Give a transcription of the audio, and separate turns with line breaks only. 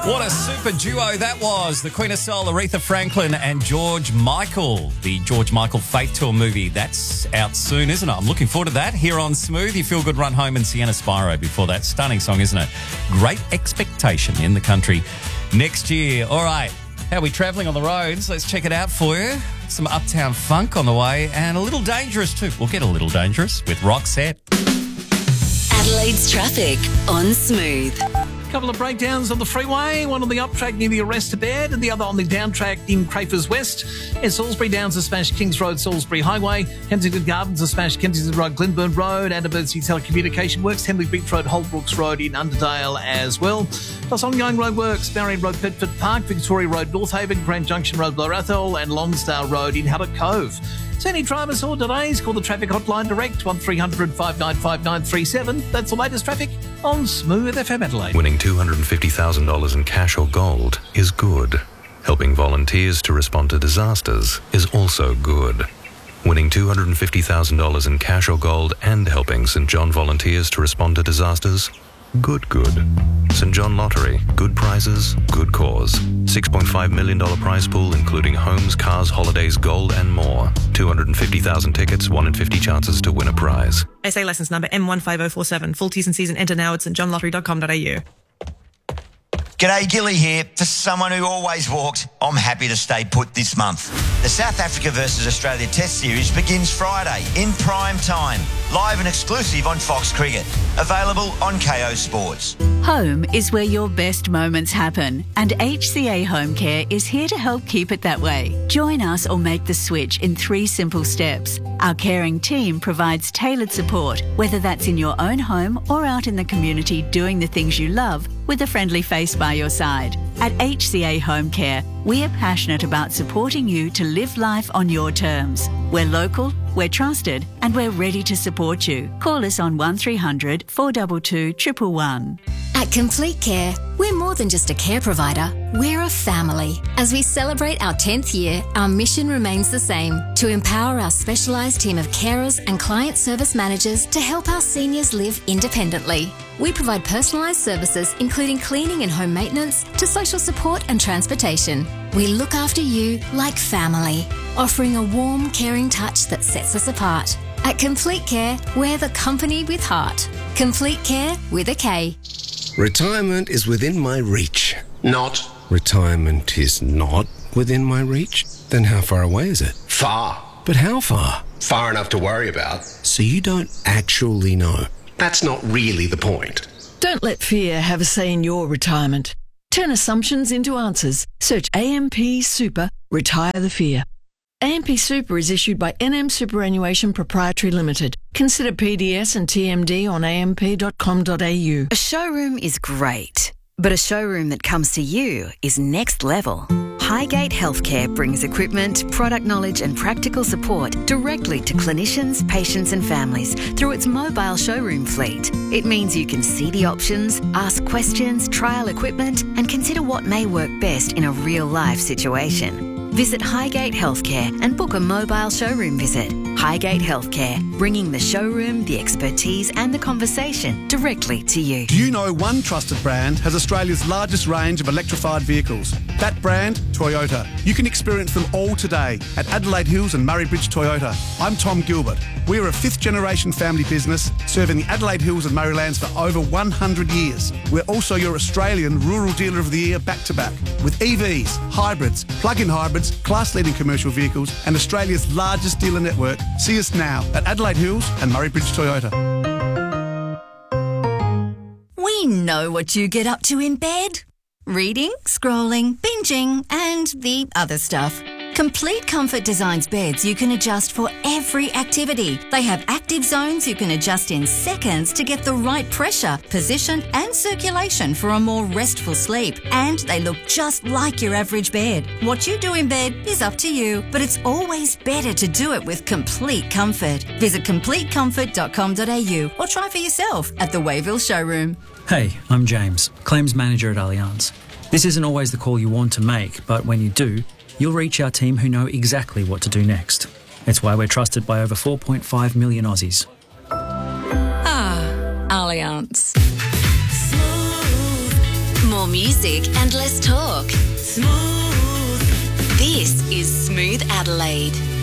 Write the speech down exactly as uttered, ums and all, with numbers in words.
What a super duo that was. The Queen of Soul, Aretha Franklin and George Michael. The George Michael Faith Tour movie. That's out soon, isn't it? I'm looking forward to that. Here on Smooth, You Feel Good Run Home and Sienna Spiro before that. Stunning song, isn't it? Great expectation in the country next year. All right. How are we travelling on the roads? Let's check it out for you. Some Uptown Funk on the way and a little dangerous too. We'll get a little dangerous with Roxette.
Adelaide's traffic on Smooth.
Couple of breakdowns on the freeway, one on the up track near the Arrested Bed and the other on the down track in Crafers West. In Salisbury, Downs has smashed Kings Road, Salisbury Highway. Kensington Gardens has smashed Kensington Road, Glenburn Road, and emergency telecommunication works. Henley Beach Road, Holbrooks Road in Underdale as well. Plus ongoing road works, Marion Road, Bedford Park, Victoria Road, North Haven, Grand Junction Road, Blarathol, and Longsdale Road in Hallett Cove. So any drivers or delays, call the traffic hotline direct, one three hundred, five nine five, nine three seven. That's the latest traffic on Smooth F M Adelaide.
Winning two hundred fifty thousand dollars in cash or gold is good. Helping volunteers to respond to disasters is also good. Winning two hundred fifty thousand dollars in cash or gold and helping St John volunteers to respond to disasters? Good, good. St John Lottery. Good prizes, good cause. six point five million dollars prize pool including homes, cars, holidays, gold and more. two hundred fifty thousand tickets, one in fifty chances to win a prize.
S A licence number M one five oh four seven. Full T's and C's and enter now at st john lottery dot com dot a u.
G'day, Gilly here. For someone who always walked, I'm happy to stay put this month. The South Africa versus Australia Test Series begins Friday in prime time, live and exclusive on Fox Cricket. Available on K O Sports.
Home is where your best moments happen, and H C A Home Care is here to help keep it that way. Join us or make the switch in three simple steps. Our caring team provides tailored support, whether that's in your own home or out in the community doing the things you love with a friendly face by your side. At H C A Home Care, we are passionate about supporting you to live life on your terms. We're local, we're trusted, and we're ready to support you. Call us on one three hundred, four two two, one one one.
At Complete Care, we're more than just a care provider, we're a family. As we celebrate our tenth year, our mission remains the same, to empower our specialised team of carers and client service managers to help our seniors live independently. We provide personalised services including cleaning and home maintenance to social support and transportation. We look after you like family, offering a warm, caring touch that sets us apart. At Complete Care, we're the company with heart. Complete Care with a K.
Retirement is within my reach.
Not.
Retirement is not within my reach? Then how far away is it?
Far.
But how far?
Far enough to worry about.
So you don't actually know?
That's not really the point.
Don't let fear have a say in your retirement. Turn assumptions into answers. Search A M P Super, Retire the Fear. A M P Super is issued by N M Superannuation Proprietary Limited. Consider P D S and T M D on a m p dot com dot a u.
A showroom is great, but a showroom that comes to you is next level. Highgate Healthcare brings equipment, product knowledge and practical support directly to clinicians, patients and families through its mobile showroom fleet. It means you can see the options, ask questions, trial equipment and consider what may work best in a real-life situation. Visit Highgate Healthcare and book a mobile showroom visit. Highgate Healthcare, bringing the showroom, the expertise and the conversation directly to you.
Do you know one trusted brand has Australia's largest range of electrified vehicles? That brand, Toyota. You can experience them all today at Adelaide Hills and Murray Bridge Toyota. I'm Tom Gilbert. We are a fifth generation family business serving the Adelaide Hills and Murraylands for over one hundred years. We're also your Australian Rural Dealer of the Year back to back with E Vs, hybrids, plug-in hybrids, class-leading commercial vehicles and Australia's largest dealer network. See us now at Adelaide Hills and Murray Bridge Toyota.
We know what you get up to in bed. Reading, scrolling, binging and the other stuff. Complete Comfort designs beds you can adjust for every activity. They have active zones you can adjust in seconds to get the right pressure, position and circulation for a more restful sleep. And they look just like your average bed. What you do in bed is up to you, but it's always better to do it with Complete Comfort. Visit complete comfort dot com dot a u or try for yourself at the Wayville showroom.
Hey, I'm James, Claims Manager at Allianz. This isn't always the call you want to make, but when you do, you'll reach our team who know exactly what to do next. It's why we're trusted by over four point five million Aussies.
Ah, Allianz.
More More music and less talk. Smooth. This is Smooth Adelaide.